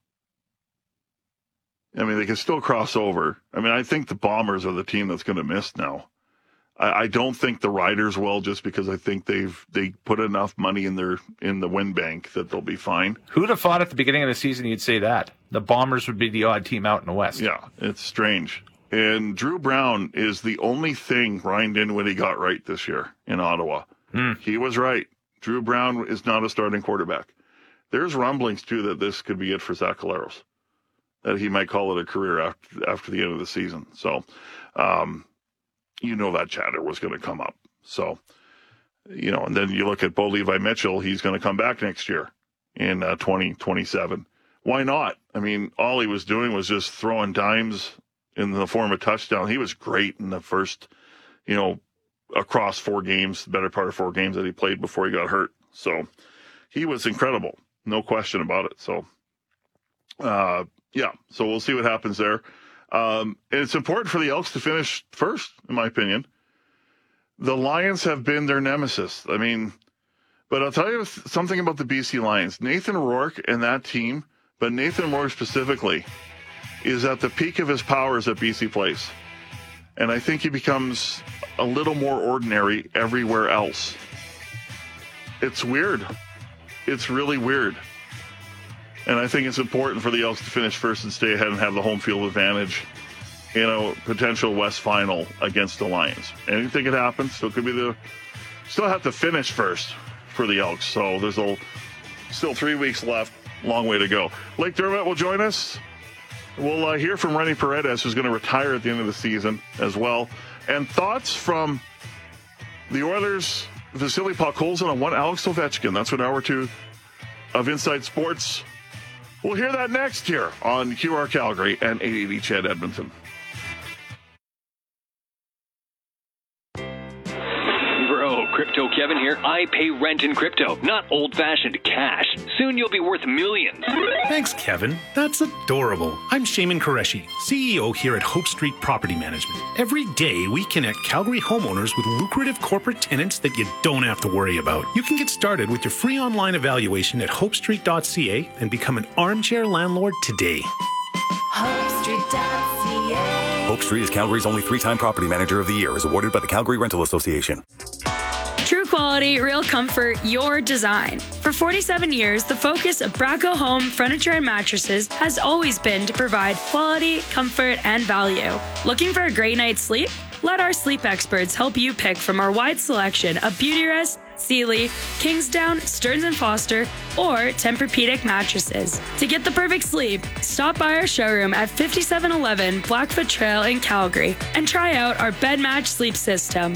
I mean, they can still cross over. I mean, I think the Bombers are the team that's going to miss now. I, I don't think the Riders will, just because I think they've they put enough money in their in the win bank that they'll be fine. Who'd have thought at the beginning of the season you'd say that? The Bombers would be the odd team out in the West. Yeah, it's strange. And Drew Brown is the only thing Ryan Dinwiddie got right this year in Ottawa. Mm. He was right. Drew Brown is not a starting quarterback. There's rumblings, too, that this could be it for Zach Collaros, that he might call it a career after after the end of the season. So, um, you know that chatter was going to come up. So, you know, and then you look at Bo Levi Mitchell, he's going to come back next year in uh, twenty twenty-seven. Why not? I mean, all he was doing was just throwing dimes in the form of touchdown. He was great in the first, you know, across four games, the better part of four games that he played before he got hurt. So he was incredible. No question about it. So, uh, yeah, so we'll see what happens there. Um, and it's important for the Elks to finish first, in my opinion. The Lions have been their nemesis. I mean, but I'll tell you something about the B C Lions. Nathan Rourke and that team, but Nathan Rourke specifically, is at the peak of his powers at B C Place. And I think he becomes a little more ordinary everywhere else. It's weird. It's really weird. And I think it's important for the Elks to finish first and stay ahead and have the home field advantage in a potential West final against the Lions. Anything could happen. Still could be the, still have to finish first for the Elks. So there's a, still three weeks left. Long way to go. Blake Dermott will join us. We'll uh, hear from Rennie Paredes, who's going to retire at the end of the season as well. And thoughts from the Oilers, Vasily Podkolzin, and one Alex Ovechkin. That's what hour two of Inside Sports. We'll hear that next here on Q R Calgary and eight eighty C H E D Edmonton. Bro, Crypto Kevin here. I pay rent in crypto, not old-fashioned cash. Soon you'll be worth millions. Thanks, Kevin. That's adorable. I'm Shaman Qureshi, C E O here at Hope Street Property Management. Every day, we connect Calgary homeowners with lucrative corporate tenants that you don't have to worry about. You can get started with your free online evaluation at hope street dot c a and become an armchair landlord today. hope street dot c a Hope Street is Calgary's only three-time property manager of the year, is awarded by the Calgary Rental Association. True quality, real comfort, your design. For forty-seven years, the focus of Braco Home Furniture and Mattresses has always been to provide quality, comfort, and value. Looking for a great night's sleep? Let our sleep experts help you pick from our wide selection of Beautyrest, Sealy, Kingsdown, Stearns and Foster, or Tempur-Pedic mattresses. To get the perfect sleep, stop by our showroom at fifty-seven eleven Blackfoot Trail in Calgary and try out our bed match sleep system.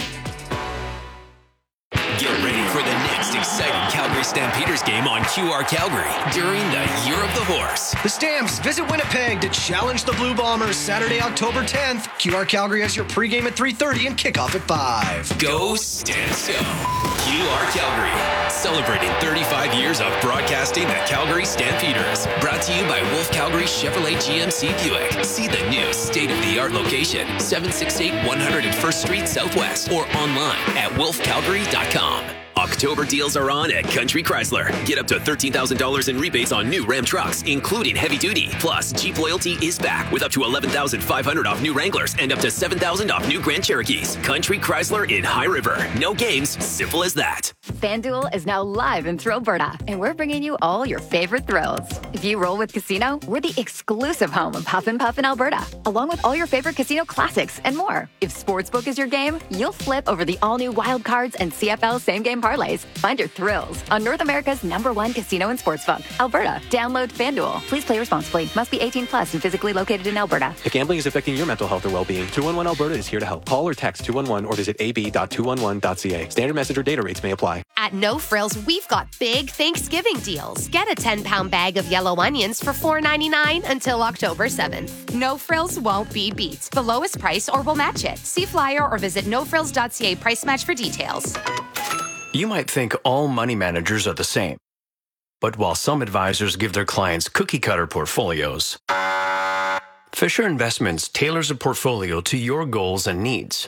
Get ready for the next exciting Calgary Stampeders game on Q R Calgary during the Year of the Horse. The Stamps visit Winnipeg to challenge the Blue Bombers Saturday, October tenth. Q R Calgary has your pregame at three thirty and kickoff at five. Go Stamps Go! Q R Calgary, celebrating thirty-five years of broadcasting the Calgary Stampeders. Brought to you by Wolf Calgary Chevrolet G M C Buick. See the new state-of-the-art location, seven sixty-eight one hundred first Street Southwest, or online at wolf calgary dot com. October deals are on at Country Chrysler. Get up to thirteen thousand dollars in rebates on new Ram trucks, including heavy duty. Plus, Jeep Loyalty is back with up to eleven thousand five hundred dollars off new Wranglers and up to seven thousand dollars off new Grand Cherokees. Country Chrysler in High River. No games, simple as that. FanDuel is now live in Thrillberta, and we're bringing you all your favorite thrills. If you roll with Casino, we're the exclusive home of Puff and Puff in Alberta, along with all your favorite casino classics and more. If Sportsbook is your game, you'll flip over the all-new Wild Cards and C F L same-game parlays. Find your thrills on North America's number one casino and sportsbook, Alberta. Download FanDuel. Please play responsibly. Must be eighteen plus and physically located in Alberta. If gambling is affecting your mental health or well-being, two one one Alberta is here to help. Call or text two one one or visit a b dot two one one dot c a. Standard message or data rates may apply. At No Frills, we've got big Thanksgiving deals. Get a ten-pound bag of yellow onions for four ninety-nine until October seventh. No Frills won't be beat. The lowest price or we'll match it. See flyer or visit no frills dot c a price match for details. You might think all money managers are the same. But while some advisors give their clients cookie-cutter portfolios, Fisher Investments tailors a portfolio to your goals and needs.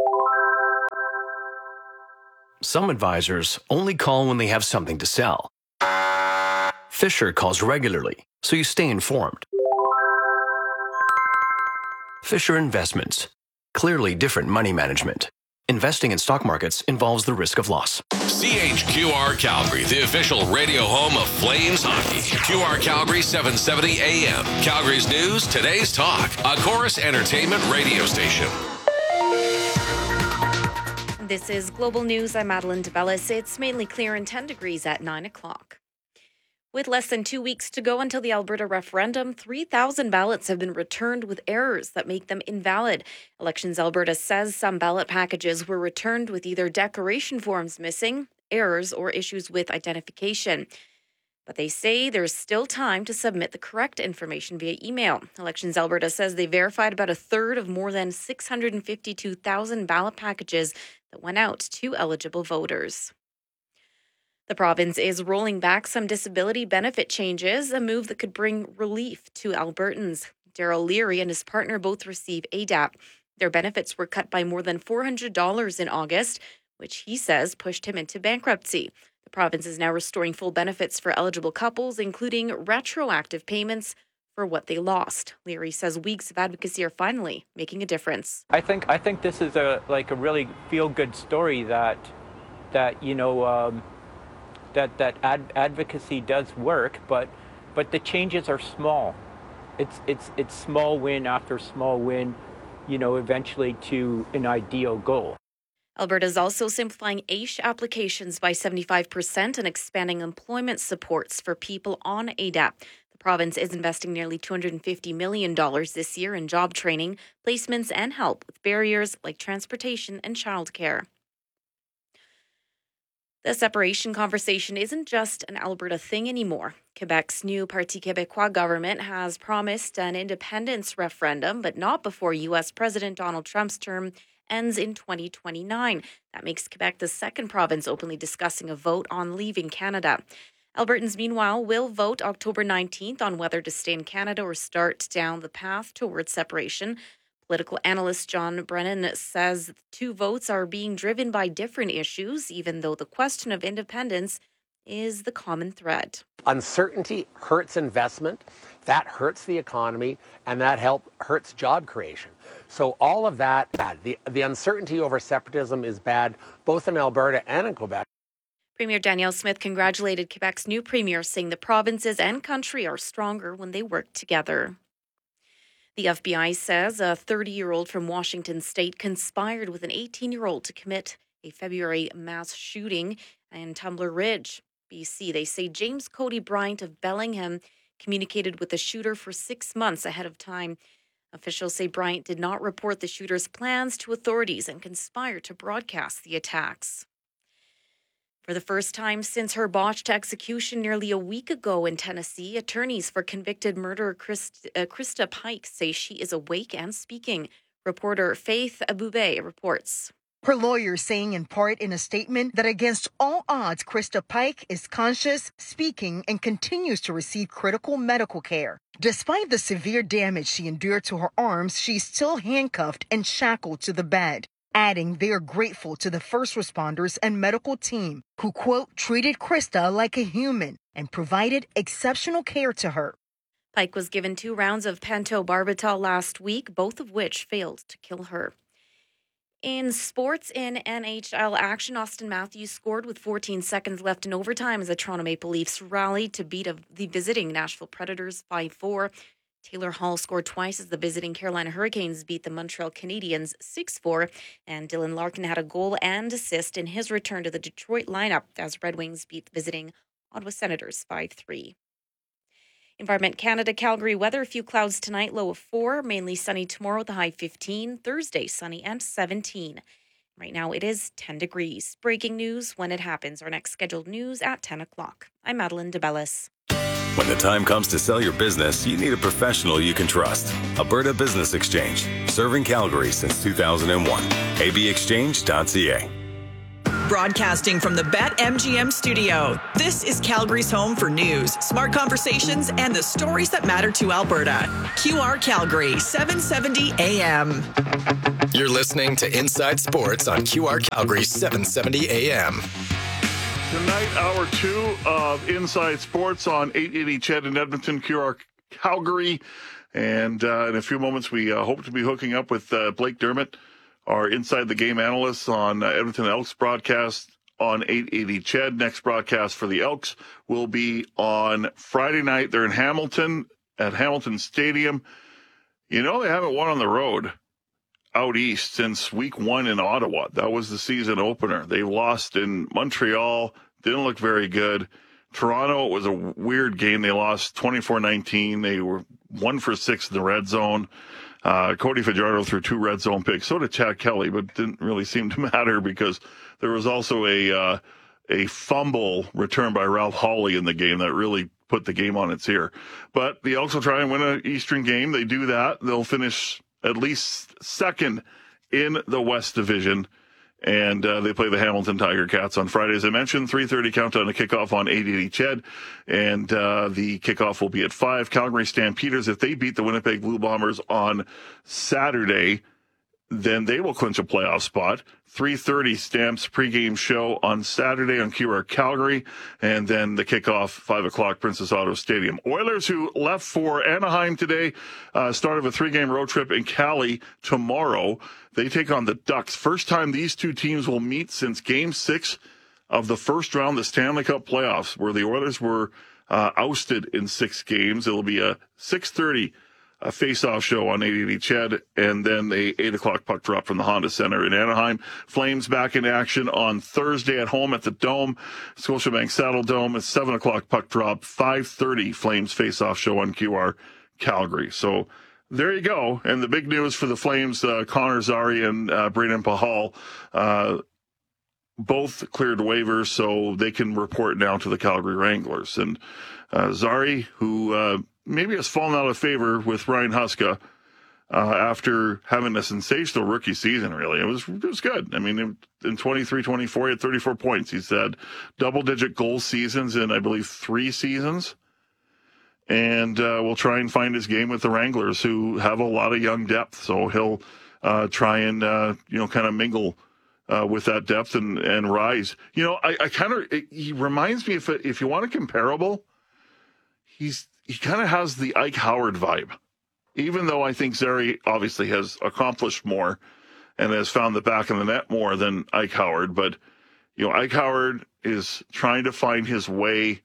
Some advisors only call when they have something to sell. Fisher calls regularly, so you stay informed. Fisher Investments. Clearly different money management. Investing in stock markets involves the risk of loss. C H Q R Calgary, the official radio home of Flames hockey. Q R Calgary seven seventy A M. Calgary's news, today's talk. A Chorus Entertainment radio station. This is Global News. I'm Madeline DeBellis. It's mainly clear and ten degrees at nine o'clock. With less than two weeks to go until the Alberta referendum, three thousand ballots have been returned with errors that make them invalid. Elections Alberta says some ballot packages were returned with either declaration forms missing, errors, or issues with identification. But they say there's still time to submit the correct information via email. Elections Alberta says they verified about a third of more than six hundred fifty-two thousand ballot packages that went out to eligible voters. The province is rolling back some disability benefit changes, a move that could bring relief to Albertans. Daryl Leary and his partner both receive A D A P. Their benefits were cut by more than four hundred dollars in August, which he says pushed him into bankruptcy. The province is now restoring full benefits for eligible couples, including retroactive payments for what they lost. Leary says weeks of advocacy are finally making a difference. I think I think this is a like a really feel-good story that that you know um, that that ad- advocacy does work, but but the changes are small. It's it's it's small win after small win, you know, eventually to an ideal goal. Alberta is also simplifying A I S H applications by seventy-five percent and expanding employment supports for people on A D A P. The province is investing nearly two hundred fifty million dollars this year in job training, placements, and help with barriers like transportation and childcare. The separation conversation isn't just an Alberta thing anymore. Quebec's new Parti Québécois government has promised an independence referendum, but not before U S President Donald Trump's term ends in twenty twenty-nine. That makes Quebec the second province openly discussing a vote on leaving Canada. Albertans, meanwhile, will vote October nineteenth on whether to stay in Canada or start down the path towards separation. Political analyst John Brennan says two votes are being driven by different issues, even though the question of independence is the common thread. Uncertainty hurts investment, that hurts the economy, and that help hurts job creation. So all of that, bad. The, the uncertainty over separatism is bad, both in Alberta and in Quebec. Premier Danielle Smith congratulated Quebec's new premier, saying the provinces and country are stronger when they work together. The F B I says a thirty-year-old from Washington state conspired with an eighteen-year-old to commit a February mass shooting in Tumbler Ridge, B C. They say James Cody Bryant of Bellingham communicated with the shooter for six months ahead of time. Officials say Bryant did not report the shooter's plans to authorities and conspired to broadcast the attacks. For the first time since her botched execution nearly a week ago in Tennessee, attorneys for convicted murderer Christ, uh, Krista Pike say she is awake and speaking. Reporter Faith Abube reports. Her lawyer saying in part in a statement that against all odds, Krista Pike is conscious, speaking, and continues to receive critical medical care. Despite the severe damage she endured to her arms, she's still handcuffed and shackled to the bed. adding they're grateful to the first responders and medical team who, quote, treated Krista like a human and provided exceptional care to her. Pike was given two rounds of pentobarbital last week, both of which failed to kill her. In sports, in N H L action, Austin Matthews scored with fourteen seconds left in overtime as the Toronto Maple Leafs rallied to beat the visiting Nashville Predators five four. Taylor Hall scored twice as the visiting Carolina Hurricanes beat the Montreal Canadiens six four. And Dylan Larkin had a goal and assist in his return to the Detroit lineup as Red Wings beat the visiting Ottawa Senators five three. Environment Canada, Calgary weather, a few clouds tonight, low of four, mainly sunny tomorrow with a high fifteen, Thursday sunny and seventeen. Right now it is ten degrees. Breaking news when it happens. Our next scheduled news at ten o'clock. I'm Madeline DeBellis. When the time comes to sell your business, you need a professional you can trust. Alberta Business Exchange, serving Calgary since two thousand one. a b exchange dot c a. Broadcasting from the BetMGM studio, this is Calgary's home for news, smart conversations, and the stories that matter to Alberta. Q R Calgary, seven seventy A M. You're listening to Inside Sports on Q R Calgary, seven seventy A M. Tonight, hour two of Inside Sports on eight eighty C H E D in Edmonton, Q R Calgary. And uh, in a few moments, we uh, hope to be hooking up with uh, Blake Dermott, our Inside the Game analyst on uh, Edmonton Elks broadcast on eight eighty C H E D. Next broadcast for the Elks will be on Friday night. They're in Hamilton at Hamilton Stadium. You know, they haven't won on the road out east since week one in Ottawa. That was the season opener. They lost in Montreal, didn't look very good. Toronto, it was a weird game. They lost twenty-four nineteen. They were one for six in the red zone. Uh, Cody Fajardo threw two red zone picks. So did Chad Kelly, but didn't really seem to matter because there was also a uh, a fumble returned by Ralph Hawley in the game that really put the game on its ear. But the Elks will try and win an Eastern game. They do that. They'll finish at least second in the West Division. And uh, they play the Hamilton Tiger Cats on Friday. As I mentioned, three thirty countdown to kickoff on eight eighty C H E D. And uh, the kickoff will be at five. Calgary Stampeders, if they beat the Winnipeg Blue Bombers on Saturday, then they will clinch a playoff spot. three thirty Stamps pregame show on Saturday on Q R Calgary. And then the kickoff, five o'clock, Princess Auto Stadium. Oilers, who left for Anaheim today, uh, started a three-game road trip in Cali tomorrow. They take on the Ducks. First time these two teams will meet since Game six of the first round of the Stanley Cup playoffs, where the Oilers were uh, ousted in six games. It'll be a six thirty a face-off show on eight eighty C H E D, and then a eight o'clock puck drop from the Honda Center in Anaheim. Flames back in action on Thursday at home at the Dome, Scotiabank Saddle Dome. It's seven o'clock puck drop, five thirty Flames face-off show on Q R Calgary. So there you go. And the big news for the Flames, uh, Connor Zary and uh, Braden Pahal, uh, both cleared waivers, so they can report now to the Calgary Wranglers. And uh, Zary, who uh, maybe has fallen out of favor with Ryan Huska uh, after having a sensational rookie season, really. It was it was good. I mean, in twenty-three twenty-four, he had thirty-four points. He's had double-digit goal seasons in, I believe, three seasons. And uh, we'll try and find his game with the Wranglers, who have a lot of young depth. So he'll uh, try and, uh, you know, kind of mingle uh, with that depth and, and rise. You know, I, I kind of, he reminds me, if if you want a comparable, he's he kind of has the Ike Howard vibe, even though I think Zary obviously has accomplished more and has found the back of the net more than Ike Howard. But, you know, Ike Howard is trying to find his way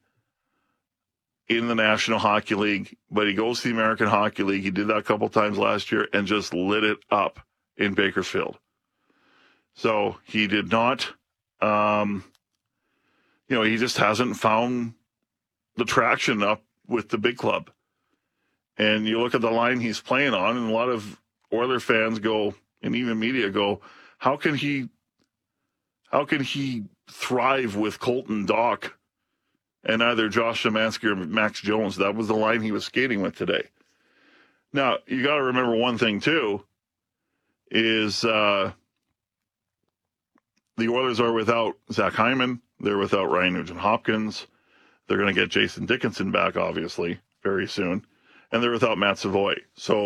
in the National Hockey League, but he goes to the American Hockey League. He did that a couple times last year and just lit it up in Bakersfield. So he did not, um, you know, he just hasn't found the traction up with the big club. And you look at the line he's playing on, and a lot of Oiler fans go, and even media go, how can he, how can he thrive with Colton Dock and either Josh Szymanski or Max Jones? That was the line he was skating with today. Now, you got to remember one thing, too, is uh, the Oilers are without Zach Hyman. They're without Ryan Nugent-Hopkins. They're going to get Jason Dickinson back, obviously, very soon. And they're without Matt Savoy. So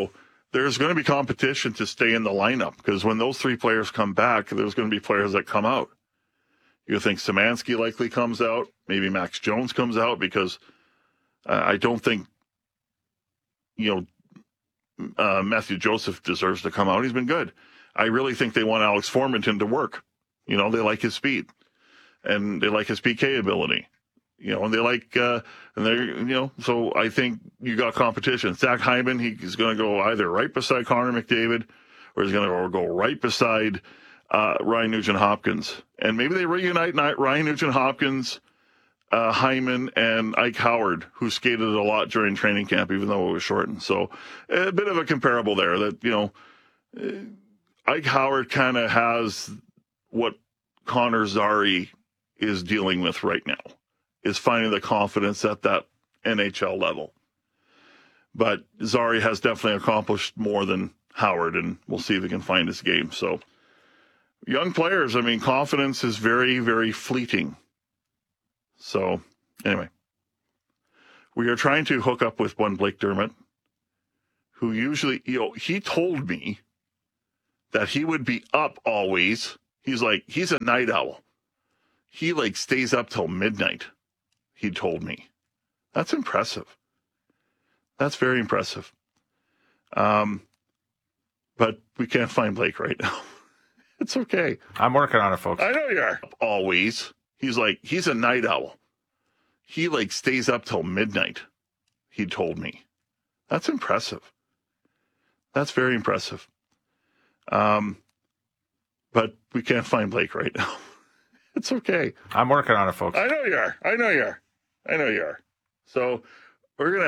there's going to be competition to stay in the lineup because when those three players come back, there's going to be players that come out. You think Szymanski likely comes out. Maybe Max Jones comes out because uh, I don't think, you know, uh, Matthew Joseph deserves to come out. He's been good. I really think they want Alex Formenton to work. You know, they like his speed and they like his P K ability. You know, and they like, uh, and they're, you know, so I think you got competition. Zach Hyman, he, he's going to go either right beside Connor McDavid or he's going to go right beside uh, Ryan Nugent-Hopkins. And maybe they reunite Ryan Nugent-Hopkins, uh, Hyman, and Ike Howard, who skated a lot during training camp, even though it was shortened. So a bit of a comparable there that, you know, Ike Howard kind of has what Connor Zary is dealing with right now. Is finding the confidence at that N H L level. But Zary has definitely accomplished more than Howard, and we'll see if he can find his game. So, young players, I mean, confidence is very, very fleeting. So, anyway, we are trying to hook up with one Blake Dermott, who usually, you know, he told me that he would be up always. He's like, he's a night owl. He, like, stays up till midnight. He told me. That's impressive. That's very impressive. Um, but we can't find Blake right now. It's okay. I'm working on it, folks. I know you are. Always. He's like, he's a night owl. He like stays up till midnight. He told me. That's impressive. That's very impressive. Um, but we can't find Blake right now. It's okay. I'm working on it, folks. I know you are. I know you are. I know you are. So we're going to